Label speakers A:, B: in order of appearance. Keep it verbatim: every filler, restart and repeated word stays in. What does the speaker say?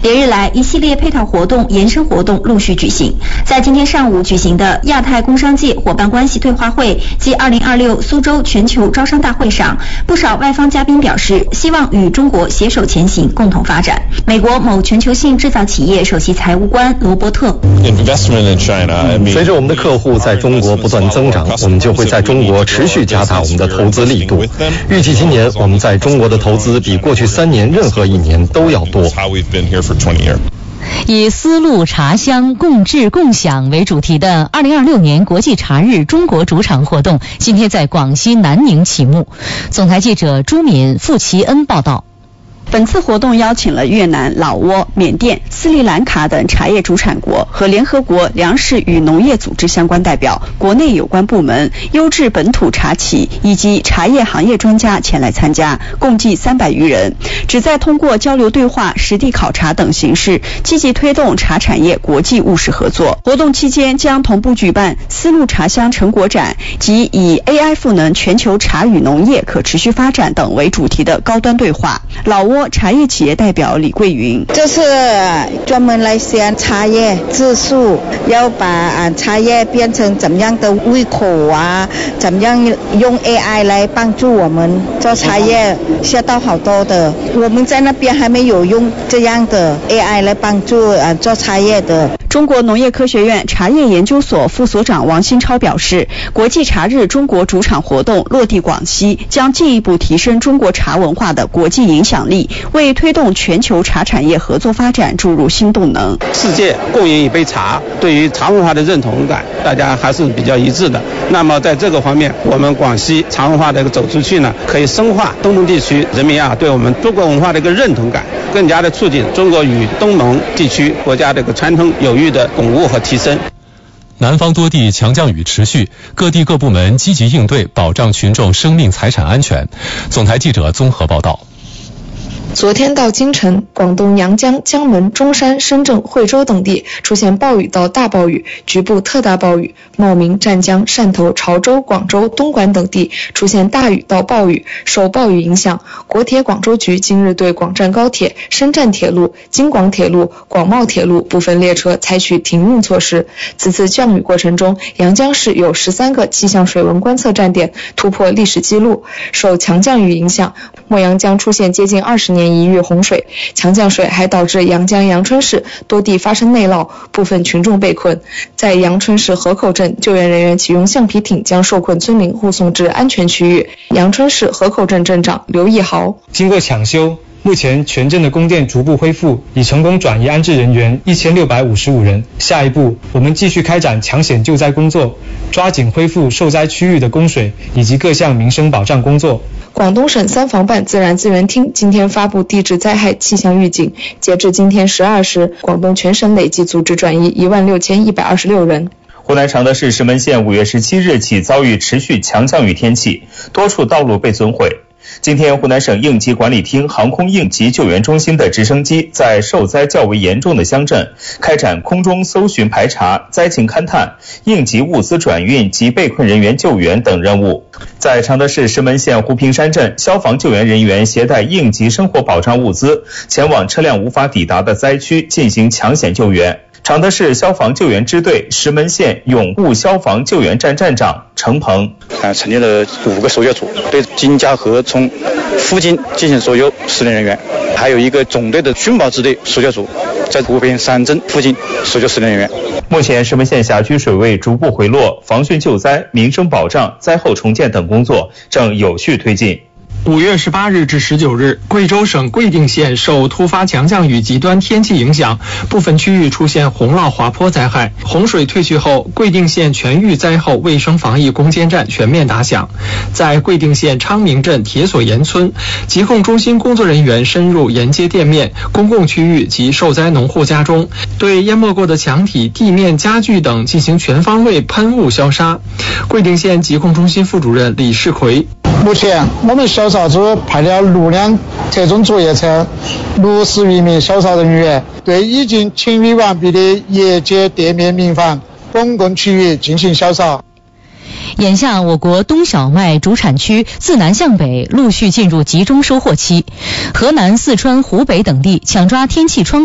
A: 连日来，一系列配套活动、延伸活动陆续举行。在今天上午举行的亚太工商界伙伴关系对话会暨二零二六苏州全球招商大会上，不少外方嘉宾表示，希望与中国携手前行，共同发展。美国某全球性制造企业首席财务官罗伯特，
B: 随着我们的客户在中国不断增长，我们就会在中国持续加大我们的投资力度。预计今年我们在中国的投资比过去三年任何一年都要多。
C: 以丝路茶香共治共享为主题的二零二六年国际茶日中国主场活动今天在广西南宁启幕。总台记者朱敏、傅奇恩报道。
D: 本次活动邀请了越南、老挝、缅甸、斯里兰卡等茶叶主产国和联合国粮食与农业组织相关代表、国内有关部门、优质本土茶企以及茶叶行业专家前来参加，共计三百余人，旨在通过交流对话、实地考察等形式，积极推动茶产业国际务实合作。活动期间将同步举办丝路茶香成果展及以 A I 赋能全球茶与农业可持续发展等为主题的高端对话。老挝茶叶企业代表李桂云，
E: 这是专门来讲茶叶质素，要把啊茶叶变成怎么样的胃口啊，怎么样用 A I 来帮助我们做茶叶，学到好多的。我们在那边还没有用这样的 A I 来帮助啊做茶叶的。
D: 中国农业科学院茶叶研究所副所长王新超表示，国际茶日中国主场活动落地广西，将进一步提升中国茶文化的国际影响力，为推动全球茶产业合作发展注入新动能。
F: 世界共饮一杯茶，对于茶文化的认同感，大家还是比较一致的。那么在这个方面，我们广西茶文化的一个走出去呢，可以深化东盟地区人民啊对我们中国文化的一个认同感，更加的促进中国与东盟地区国家的一个传统友谊的巩固和提升。
G: 南方多地强降雨持续，各地各部门积极应对，保障群众生命财产安全。总台记者综合报道。
H: 昨天到今晨，广东阳江、江门、中山、深圳、惠州等地出现暴雨到大暴雨，局部特大暴雨；茂名、湛江、汕头、潮州、广州、东莞等地出现大雨到暴雨。受暴雨影响，国铁广州局今日对广湛高铁、深湛铁路、京广铁路、广茂铁路部分列车采取停运措施。此次降雨过程中，阳江市有十三个气象水文观测站点突破历史记录。受强降雨影响，墨阳江出现接近二十年一遇洪水，强降水还导致阳江阳春市多地发生内涝，部分群众被困。在阳春市河口镇，救援人员启用橡皮艇将受困村民护送至安全区域。阳春市河口镇镇长刘义豪，
I: 经过抢修，目前全镇的供电逐步恢复，已成功转移安置人员一千六百五十五人。下一步，我们继续开展抢险救灾工作，抓紧恢复受灾区域的供水以及各项民生保障工作。
H: 广东省三防办自然资源厅今天发布地质灾害气象预警，截至今天十二时，广东全省累计组织转移一万六千一百二十六人。
J: 湖南常德市石门县五月十七日起遭遇持续强降雨天气，多处道路被损毁。今天，湖南省应急管理厅航空应急救援中心的直升机在受灾较为严重的乡镇开展空中搜寻排查、灾情勘探、应急物资转运及被困人员救援等任务。在常德市石门县湖平山镇，消防救援人员携带应急生活保障物资前往车辆无法抵达的灾区进行抢险救援。常德市消防救援支队石门县永固消防救援站站长程鹏，
K: 呃，成立了五个搜救组，对金家河村附近进行搜救十名人员，还有一个总队的寻宝支队搜救组，在湖边山镇附近搜救十名人员。
J: 目前石门县辖区水位逐步回落，防汛救灾、民生保障、灾后重建等工作正有序推进。
L: 五月十八日至十九日，贵州省贵定县受突发强降雨极端天气影响，部分区域出现洪涝滑坡灾害。洪水退去后，贵定县全域灾后卫生防疫攻坚战全面打响。在贵定县昌明镇铁索岩村，疾控中心工作人员深入沿街店面、公共区域及受灾农户家中，对淹没过的墙体、地面、家具等进行全方位喷雾消杀。贵定县疾控中心副主任李世奎，
M: 目前我们消杀组派了六辆特种作业车，六十余名消杀人员，对已经清理完毕的业界店面民房、公共区域进行消杀。
C: 眼下，我国冬小麦主产区自南向北陆续进入集中收获期，河南、四川、湖北等地抢抓天气窗